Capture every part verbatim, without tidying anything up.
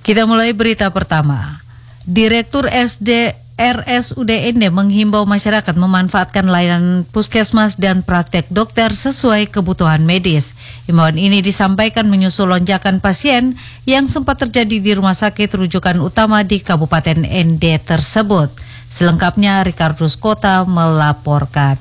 Kita mulai berita pertama. Direktur S D R S U D N D menghimbau masyarakat memanfaatkan layanan puskesmas dan praktek dokter sesuai kebutuhan medis. Himbauan ini disampaikan menyusul lonjakan pasien yang sempat terjadi di rumah sakit rujukan utama di Kabupaten N D tersebut. Selengkapnya Ricardus Kota melaporkan.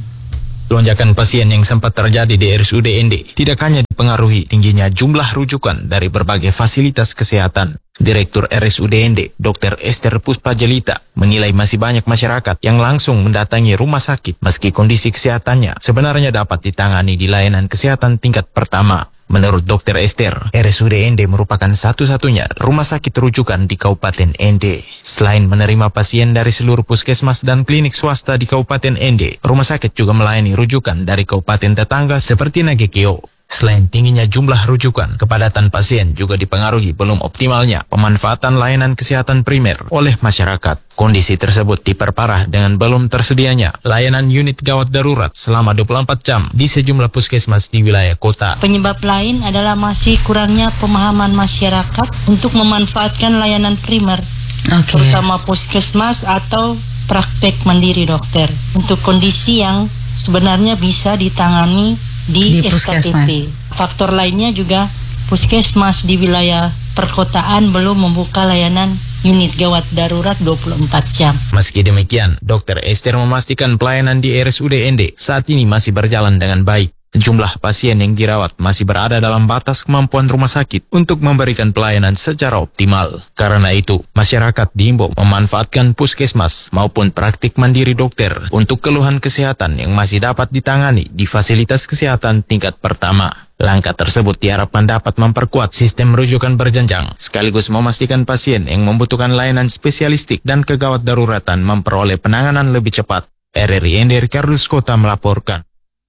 Lonjakan pasien yang sempat terjadi di R S U D N D tidak hanya dipengaruhi tingginya jumlah rujukan dari berbagai fasilitas kesehatan. Direktur R S U D N D, Dokter Esther Puspajelita, menilai masih banyak masyarakat yang langsung mendatangi rumah sakit meski kondisi kesehatannya sebenarnya dapat ditangani di layanan kesehatan tingkat pertama. Menurut Dokter Esther, R S U D N D merupakan satu-satunya rumah sakit rujukan di Kabupaten N D. Selain menerima pasien dari seluruh puskesmas dan klinik swasta di Kabupaten N D, rumah sakit juga melayani rujukan dari kabupaten tetangga seperti Nagekeo. Selain tingginya jumlah rujukan, kepadatan pasien juga dipengaruhi belum optimalnya pemanfaatan layanan kesehatan primer oleh masyarakat. Kondisi tersebut diperparah dengan belum tersedianya layanan unit gawat darurat selama dua puluh empat jam di sejumlah puskesmas di wilayah kota. Penyebab lain adalah masih kurangnya pemahaman masyarakat untuk memanfaatkan layanan primer, okay. terutama puskesmas atau praktek mandiri dokter, untuk kondisi yang sebenarnya bisa ditangani di, di S K P P. Faktor lainnya juga puskesmas di wilayah perkotaan belum membuka layanan unit gawat darurat dua puluh empat jam. Meski demikian, Dokter Esther memastikan pelayanan di R S U D N D saat ini masih berjalan dengan baik. Jumlah pasien yang dirawat masih berada dalam batas kemampuan rumah sakit untuk memberikan pelayanan secara optimal. Karena itu, masyarakat diimbau memanfaatkan puskesmas maupun praktik mandiri dokter untuk keluhan kesehatan yang masih dapat ditangani di fasilitas kesehatan tingkat pertama. Langkah tersebut diharapkan dapat memperkuat sistem rujukan berjenjang, sekaligus memastikan pasien yang membutuhkan layanan spesialistik dan kegawat daruratan memperoleh penanganan lebih cepat. R R I N D Ricardus Kota melaporkan.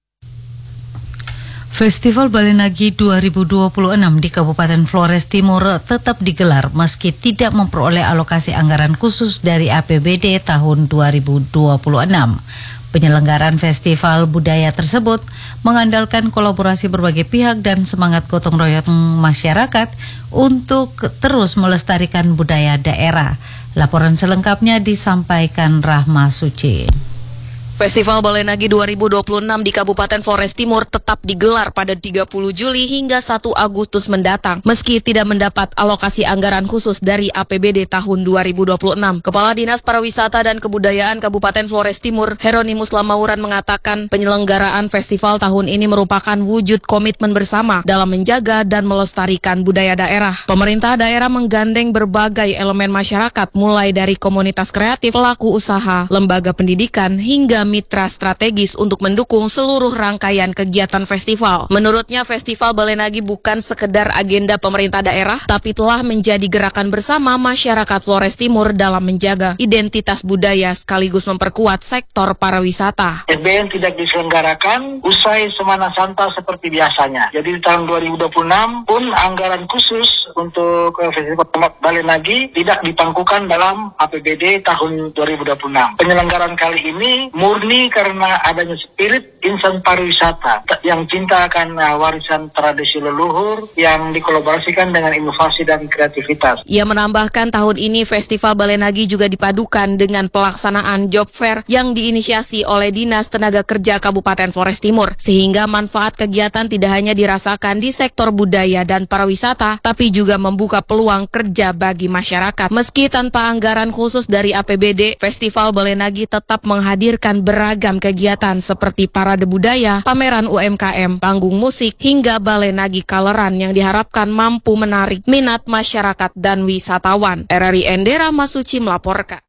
Festival Balenagi dua ribu dua puluh enam di Kabupaten Flores Timur tetap digelar meski tidak memperoleh alokasi anggaran khusus dari A P B D tahun dua ribu dua puluh enam. Penyelenggaraan festival budaya tersebut mengandalkan kolaborasi berbagai pihak dan semangat gotong royong masyarakat untuk terus melestarikan budaya daerah. Laporan selengkapnya disampaikan Rahma Suci. Festival Balenagi dua ribu dua puluh enam di Kabupaten Flores Timur tetap digelar pada tiga puluh Juli hingga satu Agustus mendatang, meski tidak mendapat alokasi anggaran khusus dari A P B D tahun dua ribu dua puluh enam. Kepala Dinas Pariwisata dan Kebudayaan Kabupaten Flores Timur, Heronimus Lamauran, mengatakan penyelenggaraan festival tahun ini merupakan wujud komitmen bersama dalam menjaga dan melestarikan budaya daerah. Pemerintah daerah menggandeng berbagai elemen masyarakat, mulai dari komunitas kreatif, pelaku usaha, lembaga pendidikan, hingga mitra strategis untuk mendukung seluruh rangkaian kegiatan festival. Menurutnya, Festival Balenagi bukan sekedar agenda pemerintah daerah, tapi telah menjadi gerakan bersama masyarakat Flores Timur dalam menjaga identitas budaya sekaligus memperkuat sektor pariwisata. F B N tidak diselenggarakan usai Semana Santa seperti biasanya. Jadi di tahun dua ribu dua puluh enam pun anggaran khusus untuk Festival Balenagi tidak dipangkukan dalam A P B D tahun dua ribu dua puluh enam. Penyelenggaraan kali ini murni karena adanya spirit insan pariwisata yang cinta akan uh, warisan tradisi leluhur yang dikolaborasikan dengan inovasi dan kreativitas. Ia menambahkan tahun ini Festival Balenagi juga dipadukan dengan pelaksanaan job fair yang diinisiasi oleh Dinas Tenaga Kerja Kabupaten Flores Timur, sehingga manfaat kegiatan tidak hanya dirasakan di sektor budaya dan pariwisata, tapi juga membuka peluang kerja bagi masyarakat. Meski tanpa anggaran khusus dari A P B D, Festival Balenagi tetap menghadirkan beragam kegiatan seperti parade budaya, pameran U M K M, panggung musik, hingga Balenagi Kaleran yang diharapkan mampu menarik minat masyarakat dan wisatawan. R R I N D Rahma Suci melaporkan.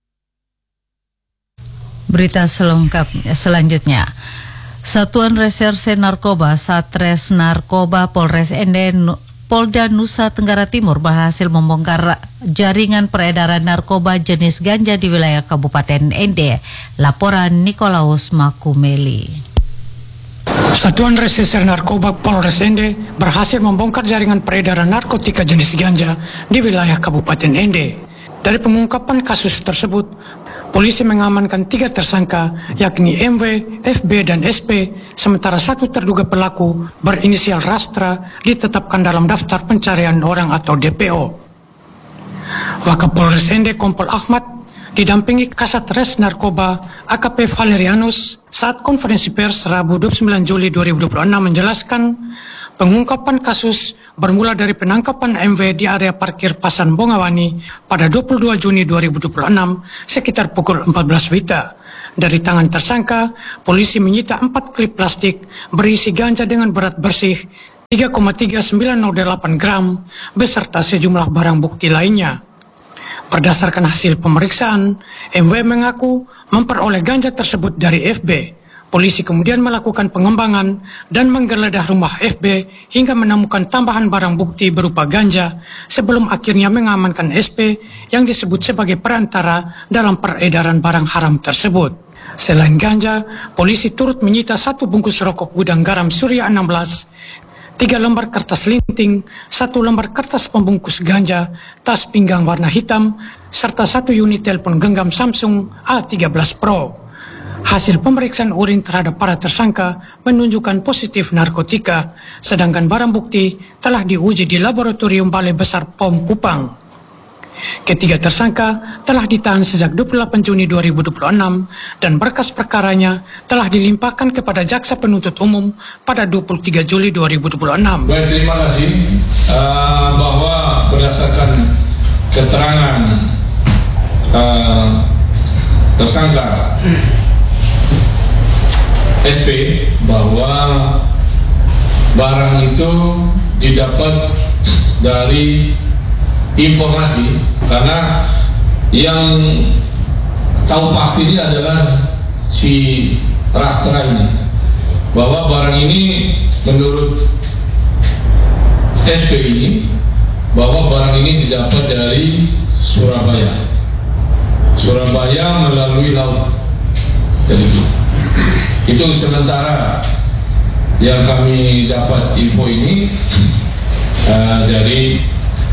Berita selengkapnya selanjutnya. Satuan Reserse Narkoba Satres Narkoba Polres N D Polda Nusa Tenggara Timur berhasil membongkar jaringan peredaran narkoba jenis ganja di wilayah Kabupaten N D. Laporan Nikolaus Makumeli. Satuan Reserse Narkoba Polres N D berhasil membongkar jaringan peredaran narkotika jenis ganja di wilayah Kabupaten N D. Dari pengungkapan kasus tersebut, polisi mengamankan tiga tersangka, yakni M W, F B, dan S P, sementara satu terduga pelaku berinisial Rastra ditetapkan dalam daftar pencarian orang atau D P O. Wakapolres Ende Kompol Ahmad didampingi Kasat Res Narkoba A K P Valerianus saat konferensi pers Rabu dua puluh sembilan Juli dua ribu dua puluh enam menjelaskan pengungkapan kasus bermula dari penangkapan M W di area parkir Pasan Bongawani pada dua puluh dua Juni dua ribu dua puluh enam sekitar pukul empat belas wita. Dari tangan tersangka, polisi menyita empat klip plastik berisi ganja dengan berat bersih tiga koma tiga sembilan nol delapan gram beserta sejumlah barang bukti lainnya. Berdasarkan hasil pemeriksaan, M W mengaku memperoleh ganja tersebut dari F B. Polisi kemudian melakukan pengembangan dan menggeledah rumah F B hingga menemukan tambahan barang bukti berupa ganja sebelum akhirnya mengamankan S P yang disebut sebagai perantara dalam peredaran barang haram tersebut. Selain ganja, polisi turut menyita satu bungkus rokok gudang garam Surya enam belas, tiga lembar kertas linting, satu lembar kertas pembungkus ganja, tas pinggang warna hitam, serta satu unit telepon genggam Samsung A tiga belas Pro. Hasil pemeriksaan urin terhadap para tersangka menunjukkan positif narkotika, sedangkan barang bukti telah diuji di laboratorium Balai Besar P O M Kupang. Ketiga tersangka telah ditahan sejak dua puluh delapan Juni dua ribu dua puluh enam dan berkas perkaranya telah dilimpahkan kepada Jaksa Penuntut Umum pada dua puluh tiga Juli dua ribu dua puluh enam. Baik, terima kasih uh, bahwa berdasarkan keterangan uh, tersangka S P bahwa barang itu didapat dari informasi, karena yang tahu pasti ini adalah si Rastra ini, bahwa barang ini menurut S P ini bahwa barang ini didapat dari Surabaya Surabaya melalui laut. Jadi itu sementara yang kami dapat info ini uh, dari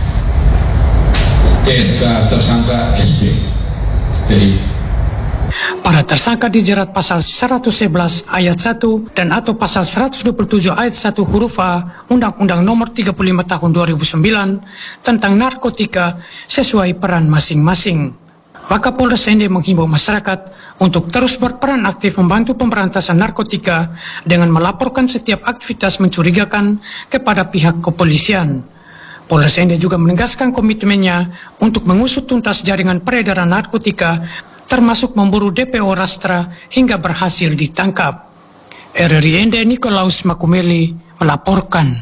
T S K tersangka S P. Jadi para tersangka dijerat pasal seratus sebelas ayat satu dan atau pasal seratus dua puluh tujuh ayat satu huruf A Undang-Undang Nomor tiga puluh lima Tahun dua ribu sembilan tentang narkotika sesuai peran masing-masing. Wakapolres Ende menghimbau masyarakat untuk terus berperan aktif membantu pemberantasan narkotika dengan melaporkan setiap aktivitas mencurigakan kepada pihak kepolisian. Polres Ende juga menegaskan komitmennya untuk mengusut tuntas jaringan peredaran narkotika, termasuk memburu D P O Rastra hingga berhasil ditangkap. R R I Ende Nikolaus Makumeli melaporkan.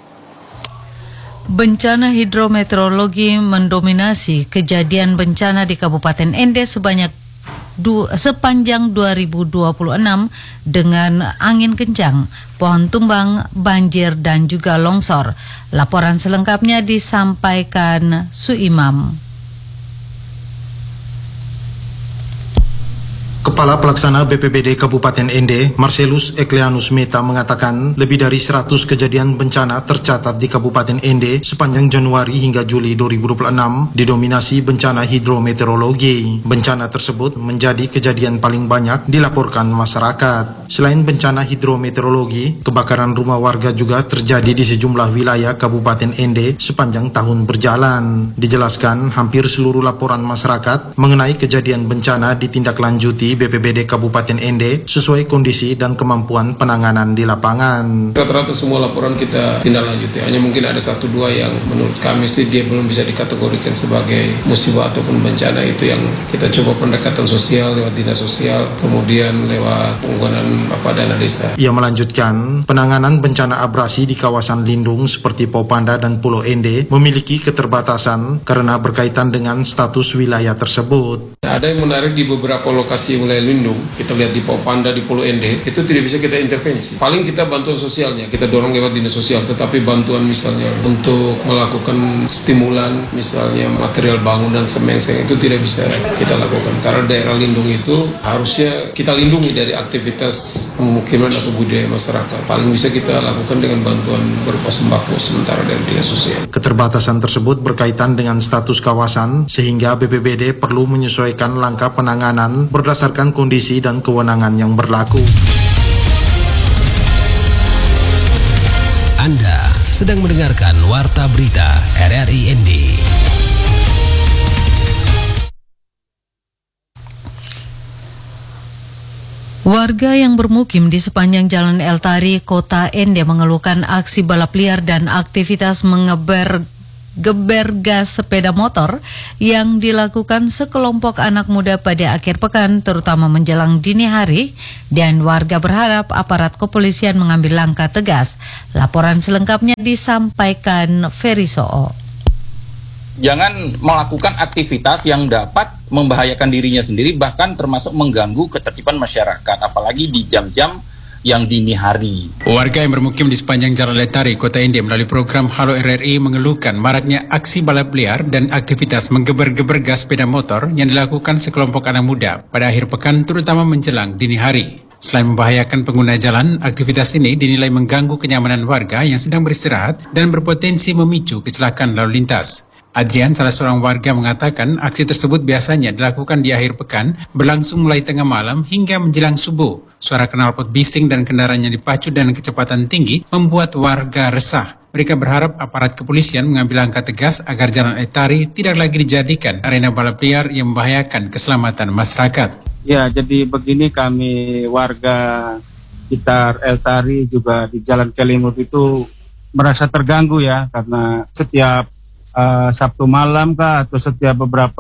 Bencana hidrometeorologi mendominasi kejadian bencana di Kabupaten Ende sebanyak du, sepanjang dua ribu dua puluh enam dengan angin kencang, pohon tumbang, banjir dan juga longsor. Laporan selengkapnya disampaikan Suimam. Kepala Pelaksana B P B D Kabupaten Ende, Marcelus Ekleanus Meta mengatakan lebih dari seratus kejadian bencana tercatat di Kabupaten Ende sepanjang Januari hingga Juli dua ribu dua puluh enam didominasi bencana hidrometeorologi. Bencana tersebut menjadi kejadian paling banyak dilaporkan masyarakat. Selain bencana hidrometeorologi, kebakaran rumah warga juga terjadi di sejumlah wilayah Kabupaten Ende sepanjang tahun berjalan. Dijelaskan hampir seluruh laporan masyarakat mengenai kejadian bencana ditindaklanjuti B P B D Kabupaten Ende sesuai kondisi dan kemampuan penanganan di lapangan. Rata-rata semua laporan kita tindak lanjuti. Hanya mungkin ada satu dua yang menurut kami sih dia belum bisa dikategorikan sebagai musibah ataupun bencana. Itu yang kita coba pendekatan sosial lewat dinas sosial, kemudian lewat penggunaan Bapak Dana Desa. Ia melanjutkan penanganan bencana abrasi di kawasan lindung seperti Popanda dan Pulau Ende memiliki keterbatasan karena berkaitan dengan status wilayah tersebut. Ada yang menarik di beberapa lokasi wilayah lindung, kita lihat di Popanda, di Pulau Ende, itu tidak bisa kita intervensi. Paling kita bantuan sosialnya, kita dorong lewat dinas sosial, tetapi bantuan misalnya untuk melakukan stimulan, misalnya material bangunan, semen-semen, itu tidak bisa kita lakukan. Karena daerah lindung itu harusnya kita lindungi dari aktivitas pemukiman atau budaya masyarakat. Paling bisa kita lakukan dengan bantuan berupa sembako sementara dari dinas sosial. Keterbatasan tersebut berkaitan dengan status kawasan, sehingga B P B D perlu menyesuaikan langkah penanganan berdasarkan kondisi dan kewenangan yang berlaku. Anda sedang mendengarkan Warta Berita R R I Ende. Warga yang bermukim di sepanjang Jalan El Tari, Kota Ende mengeluhkan aksi balap liar dan aktivitas mengeber geber gas sepeda motor yang dilakukan sekelompok anak muda pada akhir pekan, terutama menjelang dini hari, dan warga berharap aparat kepolisian mengambil langkah tegas. Laporan selengkapnya disampaikan Ferry Soo. Jangan melakukan aktivitas yang dapat membahayakan dirinya sendiri, bahkan termasuk mengganggu ketertiban masyarakat, apalagi di jam-jam yang dini hari. Warga yang bermukim di sepanjang Jalan El Tari, Kota Ende melalui program Halo R R I mengeluhkan maraknya aksi balap liar dan aktivitas menggeber-geber gas sepeda motor yang dilakukan sekelompok anak muda pada akhir pekan, terutama menjelang dini hari. Selain membahayakan pengguna jalan, aktivitas ini dinilai mengganggu kenyamanan warga yang sedang beristirahat dan berpotensi memicu kecelakaan lalu lintas. Adrian, salah seorang warga, mengatakan aksi tersebut biasanya dilakukan di akhir pekan, berlangsung mulai tengah malam hingga menjelang subuh. Suara knalpot bising dan kendaraan yang dipacu dengan kecepatan tinggi membuat warga resah. Mereka berharap aparat kepolisian mengambil langkah tegas agar Jalan El Tari tidak lagi dijadikan arena balap liar yang membahayakan keselamatan masyarakat. Ya, jadi begini, kami warga sekitar El Tari juga di Jalan Kelimut itu merasa terganggu ya, karena setiap Uh, Sabtu malam kah atau setiap beberapa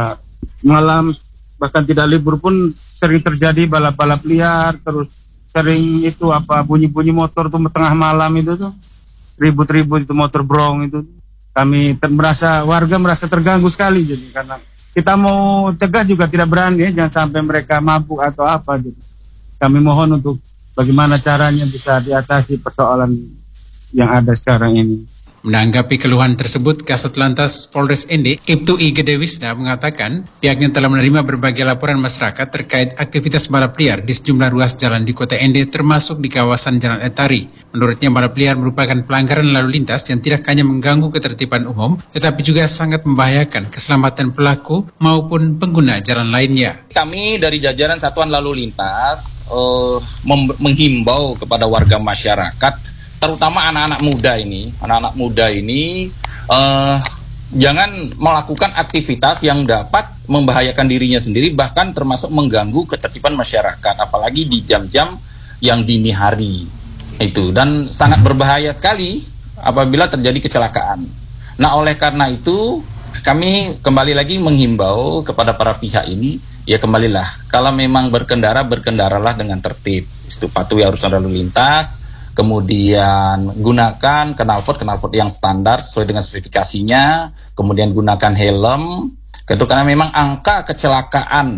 malam, bahkan tidak libur pun sering terjadi balap-balap liar, terus sering itu apa bunyi-bunyi motor tuh tengah malam itu tuh ribut-ribut itu motor brong itu. Kami ter- merasa warga merasa terganggu sekali, jadi karena kita mau cegah juga tidak berani ya, jangan sampai mereka mabuk atau apa gitu. Kami mohon untuk bagaimana caranya bisa diatasi persoalan yang ada sekarang ini. Menanggapi keluhan tersebut, Kasat Lantas Polres Ende, Ibtu I Gede Wisna, mengatakan pihaknya telah menerima berbagai laporan masyarakat terkait aktivitas balap liar di sejumlah ruas jalan di Kota Ende, termasuk di kawasan Jalan El Tari. Menurutnya, balap liar merupakan pelanggaran lalu lintas yang tidak hanya mengganggu ketertiban umum, tetapi juga sangat membahayakan keselamatan pelaku maupun pengguna jalan lainnya. Kami dari jajaran Satuan Lalu Lintas uh, mem- menghimbau kepada warga masyarakat, terutama anak-anak muda ini, anak-anak muda ini uh, jangan melakukan aktivitas yang dapat membahayakan dirinya sendiri, bahkan termasuk mengganggu ketertiban masyarakat, apalagi di jam-jam yang dini hari itu, dan sangat berbahaya sekali apabila terjadi kecelakaan. Nah, oleh karena itu kami kembali lagi menghimbau kepada para pihak ini, ya kembalilah, kalau memang berkendara, berkendaralah dengan tertib, itu patuhi arus lalu lintas. Kemudian gunakan knalpot knalpot yang standar sesuai dengan spesifikasinya, kemudian gunakan helm, gitu, karena memang angka kecelakaan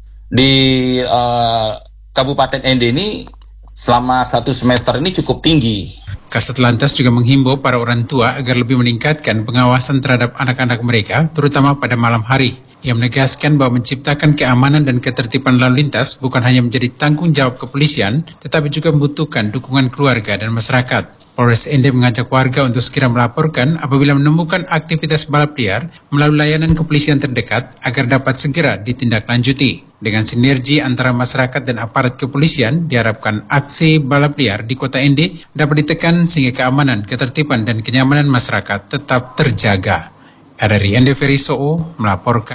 di uh, Kabupaten Ende ini selama satu semester ini cukup tinggi. Kasat Lantas juga menghimbau para orang tua agar lebih meningkatkan pengawasan terhadap anak-anak mereka, terutama pada malam hari. Ia menegaskan bahwa menciptakan keamanan dan ketertiban lalu lintas bukan hanya menjadi tanggung jawab kepolisian, tetapi juga membutuhkan dukungan keluarga dan masyarakat. Polres Ende mengajak warga untuk segera melaporkan apabila menemukan aktivitas balap liar melalui layanan kepolisian terdekat agar dapat segera ditindaklanjuti. Dengan sinergi antara masyarakat dan aparat kepolisian, diharapkan aksi balap liar di Kota Ende dapat ditekan sehingga keamanan, ketertiban, dan kenyamanan masyarakat tetap terjaga. R R I Ende Ferry Soo melaporkan.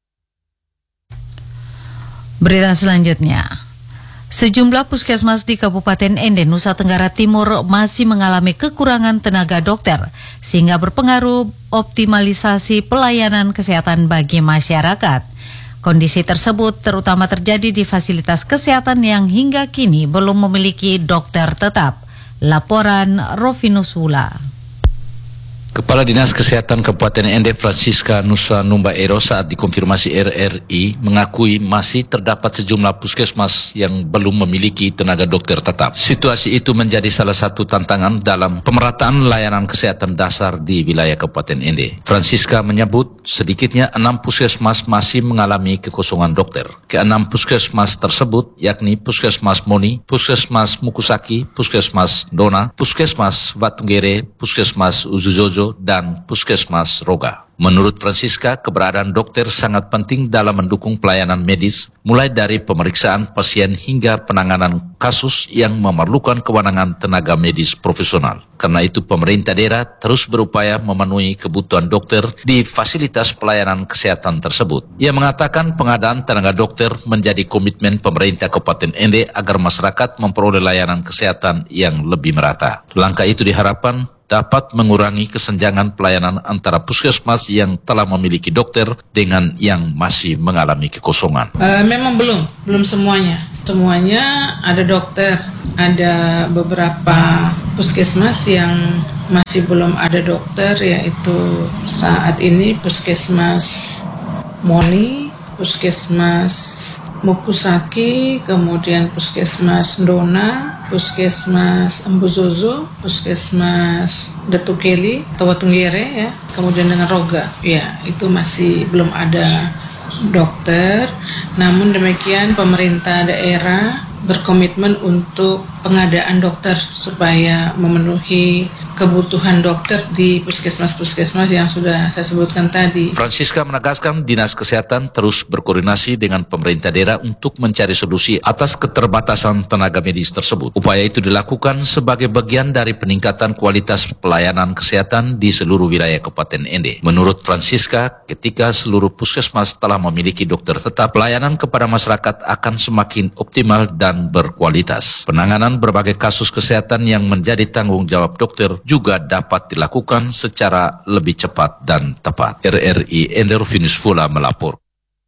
Berita selanjutnya, sejumlah puskesmas di Kabupaten Ende, Nusa Tenggara Timur masih mengalami kekurangan tenaga dokter sehingga berpengaruh optimalisasi pelayanan kesehatan bagi masyarakat. Kondisi tersebut terutama terjadi di fasilitas kesehatan yang hingga kini belum memiliki dokter tetap. Laporan Rovinus Wula. Kepala Dinas Kesehatan Kabupaten Ende Francisca Nusa Numba Ero saat dikonfirmasi R R I mengakui masih terdapat sejumlah puskesmas yang belum memiliki tenaga dokter tetap. Situasi itu menjadi salah satu tantangan dalam pemerataan layanan kesehatan dasar di wilayah Kabupaten Ende. Francisca menyebut sedikitnya enam puskesmas masih mengalami kekosongan dokter. Keenam puskesmas tersebut yakni Puskesmas Moni, Puskesmas Mukusaki, Puskesmas Dona, Puskesmas Watunggere, Puskesmas Uzujojo, dan Puskesmas Roga. Menurut Francisca, keberadaan dokter sangat penting dalam mendukung pelayanan medis, mulai dari pemeriksaan pasien hingga penanganan kasus yang memerlukan kewenangan tenaga medis profesional. Karena itu pemerintah daerah terus berupaya memenuhi kebutuhan dokter di fasilitas pelayanan kesehatan tersebut. Ia mengatakan pengadaan tenaga dokter menjadi komitmen pemerintah Kabupaten Ende agar masyarakat memperoleh layanan kesehatan yang lebih merata. Langkah itu diharapkan dapat mengurangi kesenjangan pelayanan antara puskesmas yang telah memiliki dokter dengan yang masih mengalami kekosongan. Uh, memang belum, belum semuanya. Semuanya ada dokter, ada beberapa puskesmas yang masih belum ada dokter, yaitu saat ini puskesmas Moni, puskesmas Mupusaki, kemudian puskesmas Ndona, puskesmas Embuzozo, puskesmas Detukeli atau Watunggere ya, kemudian dengan Roga. Ya, itu masih belum ada dokter. Namun demikian pemerintah daerah berkomitmen untuk pengadaan dokter supaya memenuhi kebutuhan dokter di puskesmas-puskesmas yang sudah saya sebutkan tadi. Francisca menegaskan Dinas Kesehatan terus berkoordinasi dengan pemerintah daerah untuk mencari solusi atas keterbatasan tenaga medis tersebut. Upaya itu dilakukan sebagai bagian dari peningkatan kualitas pelayanan kesehatan di seluruh wilayah Kabupaten Ende. Menurut Francisca, ketika seluruh puskesmas telah memiliki dokter tetap, pelayanan kepada masyarakat akan semakin optimal dan berkualitas. Penanganan berbagai kasus kesehatan yang menjadi tanggung jawab dokter juga dapat dilakukan secara lebih cepat dan tepat. R R I Ende Rufinus Fula melapor.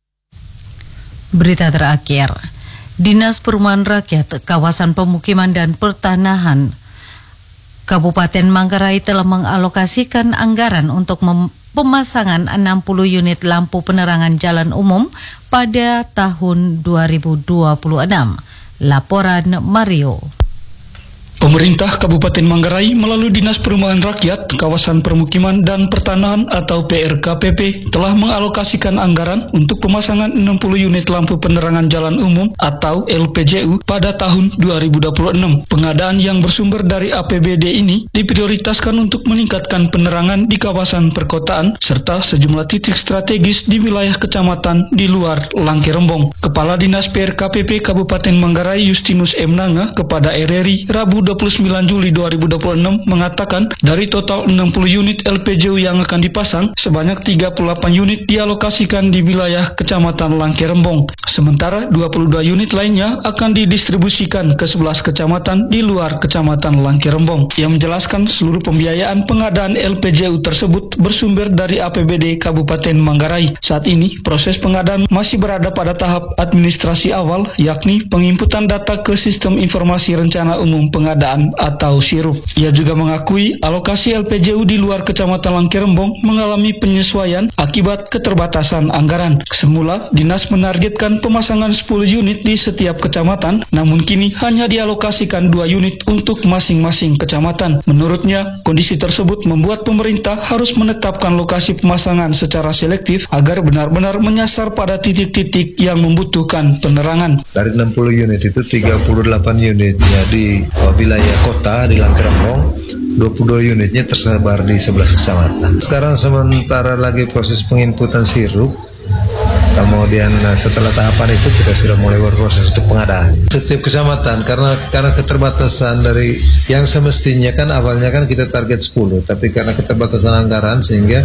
Berita terakhir, Dinas Perumahan Rakyat, Kawasan Pemukiman dan Pertanahan Kabupaten Manggarai telah mengalokasikan anggaran untuk mem- pemasangan enam puluh unit lampu penerangan jalan umum pada tahun dua ribu dua puluh enam. Laporan Mario. Pemerintah Kabupaten Manggarai melalui Dinas Perumahan Rakyat, Kawasan Permukiman dan Pertanahan atau P R K P P telah mengalokasikan anggaran untuk pemasangan enam puluh unit lampu penerangan jalan umum atau L P J U pada tahun dua ribu dua puluh enam. Pengadaan yang bersumber dari A P B D ini diprioritaskan untuk meningkatkan penerangan di kawasan perkotaan serta sejumlah titik strategis di wilayah kecamatan di luar Langke-Rembong. Kepala Dinas P R K P P Kabupaten Manggarai Justinus M. Nanga kepada R R I Rabu dua puluh sembilan Juli dua ribu dua puluh enam mengatakan dari total enam puluh unit L P J U yang akan dipasang, sebanyak tiga puluh delapan unit dialokasikan di wilayah Kecamatan Langke-Rembong. Sementara dua puluh dua unit lainnya akan didistribusikan ke sebelas kecamatan di luar Kecamatan Langke-Rembong. Ia menjelaskan seluruh pembiayaan pengadaan L P J U tersebut bersumber dari A P B D Kabupaten Manggarai. Saat ini proses pengadaan masih berada pada tahap administrasi awal, yakni penginputan data ke Sistem Informasi Rencana Umum Pengadaan atau SIRUP. Ia juga mengakui alokasi L P J U di luar Kecamatan Langke-Rembong mengalami penyesuaian akibat keterbatasan anggaran. Semula, Dinas menargetkan pemasangan sepuluh unit di setiap kecamatan, namun kini hanya dialokasikan dua unit untuk masing-masing kecamatan. Menurutnya, kondisi tersebut membuat pemerintah harus menetapkan lokasi pemasangan secara selektif agar benar-benar menyasar pada titik-titik yang membutuhkan penerangan. Dari enam puluh unit itu tiga puluh delapan unitnya di wilayah kota di Langke-Rembong, dua puluh dua unitnya tersebar di sebelas kecamatan. Sekarang sementara lagi proses penginputan sirup, kemudian setelah tahapan itu kita sudah mulai berproses untuk pengadaan. Setiap kecamatan karena karena keterbatasan dari yang semestinya kan awalnya kan kita target sepuluh, tapi karena keterbatasan anggaran sehingga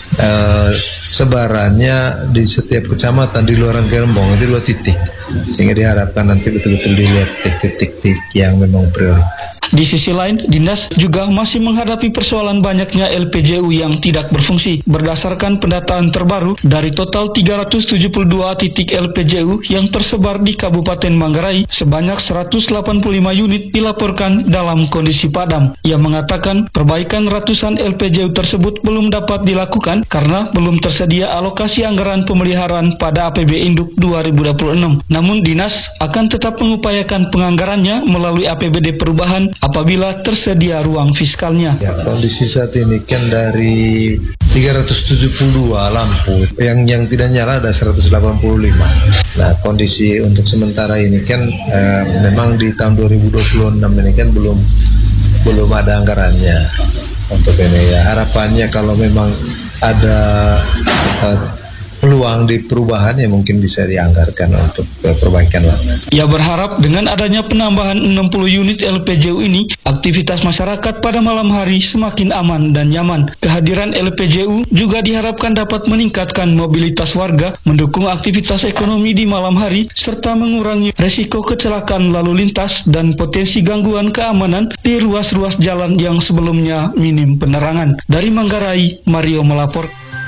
uh, sebarannya di setiap kecamatan di luar Langke-Rembong itu dua titik, sehingga diharapkan nanti betul-betul dilihat titik-titik yang memang prioritas. Di sisi lain, Dinas juga masih menghadapi persoalan banyaknya L P J U yang tidak berfungsi. Berdasarkan pendataan terbaru, dari total tiga ratus tujuh puluh dua titik L P J U yang tersebar di Kabupaten Manggarai, sebanyak seratus delapan puluh lima unit dilaporkan dalam kondisi padam. Ia mengatakan perbaikan ratusan L P J U tersebut belum dapat dilakukan karena belum tersedia alokasi anggaran pemeliharaan pada A P B Induk dua ribu dua puluh enam. Namun Dinas akan tetap mengupayakan penganggarannya melalui A P B D perubahan apabila tersedia ruang fiskalnya. Ya, kondisi saat ini kan dari tiga ratus tujuh puluh dua lampu yang yang tidak nyala ada seratus delapan puluh lima. Nah, kondisi untuk sementara ini kan eh, memang di tahun dua ribu dua puluh enam ini kan belum belum ada anggarannya untuk ini ya. Harapannya kalau memang ada uh, peluang di perubahan yang mungkin bisa dianggarkan untuk uh, perbaikan lah. Ia berharap dengan adanya penambahan enam puluh unit L P J U ini, aktivitas masyarakat pada malam hari semakin aman dan nyaman. Kehadiran L P J U juga diharapkan dapat meningkatkan mobilitas warga, mendukung aktivitas ekonomi di malam hari, serta mengurangi resiko kecelakaan lalu lintas dan potensi gangguan keamanan di ruas-ruas jalan yang sebelumnya minim penerangan. Dari Manggarai, Mario melapor.